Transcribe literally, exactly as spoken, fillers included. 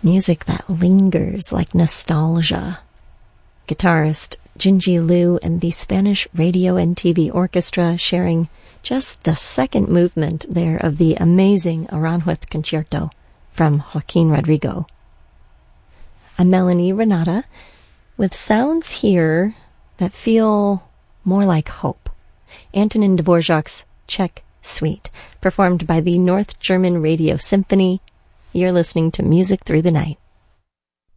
Music that lingers like nostalgia. Guitarist Jinji Liu and the Spanish Radio and T V Orchestra sharing just the second movement there of the amazing Aranjuez Concerto from Joaquin Rodrigo. I'm Melanie Renata with sounds here that feel more like hope. Antonin Dvorak's Czech Suite, performed by the North German Radio Symphony. You're listening to Music Through the Night.